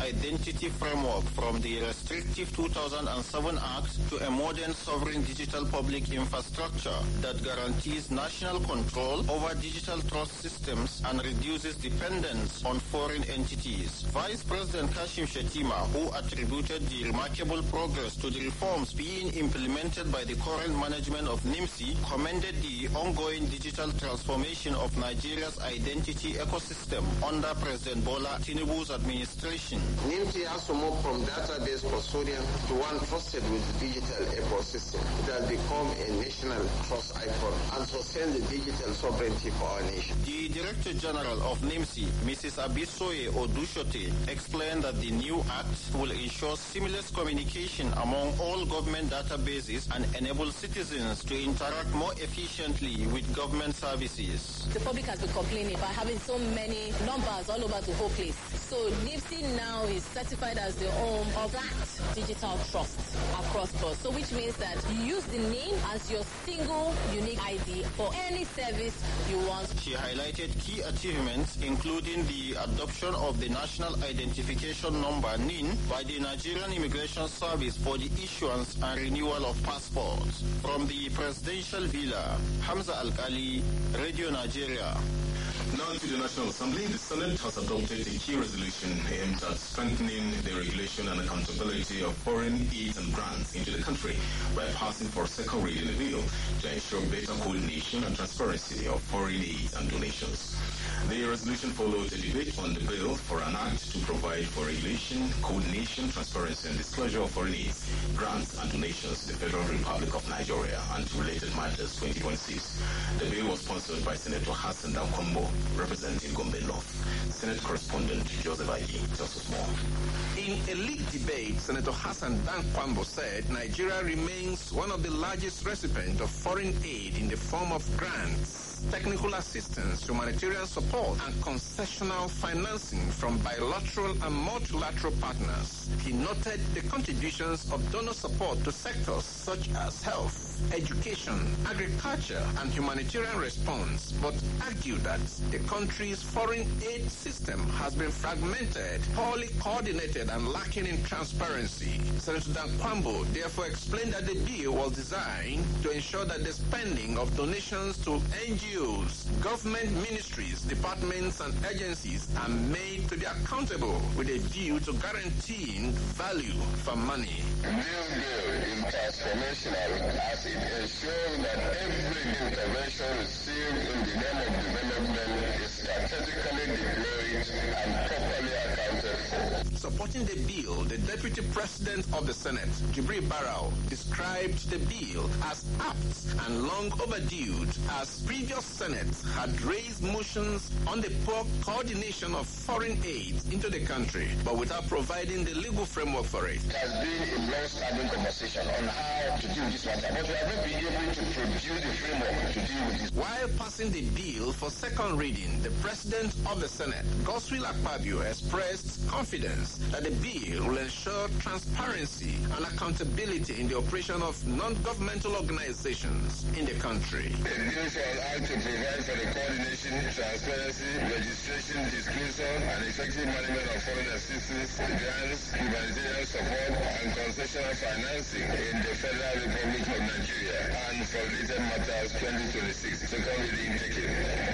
identity framework from the restrictive 2007 Act to a modern sovereign digital public infrastructure that guarantees national control over digital trust systems and reduces dependence on foreign entities. Vice President Kashim Shettima, who attributed the remarkable progress to the reforms being implemented by the current management of NIMSI, commended the ongoing digital transformation of Nigeria's identity ecosystem under President Bola Tinubu's administration. NIMSI has to move from database custodian to one trusted with the digital ecosystem. It has become a national trust icon and sustain the digital sovereignty for our nation. The Director General of NIMSI, Mrs. Abisoye Odushote, explained that the new act will ensure seamless communication among all government databases and enable citizens to interact more efficiently with government services. The public has been complaining about having so many numbers all over the whole place. So NIMSI now is certified as the home of that digital trust across board. So which means that you use the name as your single unique ID for any service you want. She highlighted key achievements, including the adoption of the National Identification Number (NIN) by the Nigerian Immigration Service for the issuance and renewal of passports. From the Presidential Villa, Hamza Alkali, Radio Nigeria. Now to the National Assembly, the Senate has adopted a key resolution aimed at strengthening the regulation and accountability of foreign aid and grants into the country by passing for second reading the bill to ensure better coordination and transparency of foreign aid and donations. The resolution followed a debate on the bill for an act to provide for regulation, coordination, transparency and disclosure of foreign aid, grants and donations to the Federal Republic of Nigeria and to related matters 2026. The bill was sponsored by Senator Hassan Dankwambo, representing Gombe North. Senate correspondent Joseph Aiki tells us more. In a leaked debate, Senator Hassan Dankwambo said Nigeria remains one of the largest recipients of foreign aid in the form of grants, technical assistance, humanitarian support, and concessional financing from bilateral and multilateral partners. He noted the contributions of donor support to sectors such as health, education, agriculture, and humanitarian response, but argued that the country's foreign aid system has been fragmented, poorly coordinated, and lacking in transparency. Senator Dankwambo therefore explained that the bill was designed to ensure that the spending of donations to NGOs, government ministries, departments, and agencies are made to be accountable with a view to guaranteeing value for money. This bill is transformational as it ensures that every intervention received in the name of development is strategically deployed and properly accounted for. Supporting the bill, the Deputy President of the Senate, Jibril Barrow, described the bill as apt and long overdue, as previous Senate had raised motions on the poor coordination of foreign aid into the country, but without providing the legal framework for it. There has been a long-standing conversation on how to deal with this matter, but we have not been able to produce the framework to deal with this. While passing the bill for second reading, the President of the Senate, Godswill Akpabio, expressed confidence that the bill will ensure transparency and accountability in the operation of non-governmental organizations in the country. The bill shall act to provide for the coordination, transparency, registration, disclosure, and effective management of foreign assistance, grants, humanitarian support, and concessional financing in the Federal Republic of Nigeria and for related matters 2026. Second reading taken.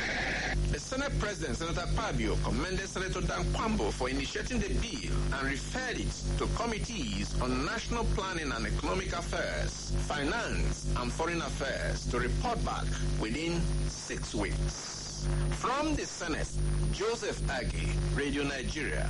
The Senate President, Senator Akpabio, commended Senator Dankwambo for initiating the bill and referred it to committees on national planning and economic affairs, finance, and foreign affairs to report back within 6 weeks. From the Senate, Joseph Agi, Radio Nigeria.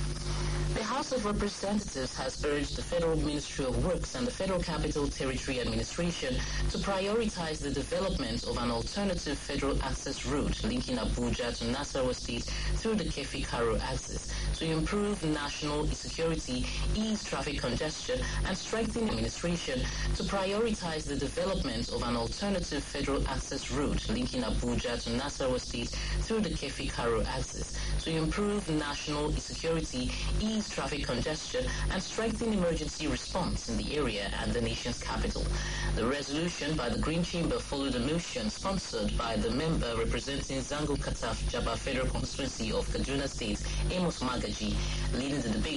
The House of Representatives has urged the Federal Ministry of Works and the Federal Capital Territory Administration to prioritize the development of an alternative federal access route linking Abuja to Nasarawa State through the Kefi-Karo axis to improve national security, ease traffic congestion, and strengthen administration to prioritize the development of an alternative federal access route linking Abuja to Nasarawa State through the Kefi-Karo axis to improve national security, ease traffic congestion, and strengthen emergency response in the area and the nation's capital. The resolution by the Green Chamber followed a motion sponsored by the member representing Zango Kataf Jaba Federal Constituency of Kaduna State, Amos Magaji, leading the debate.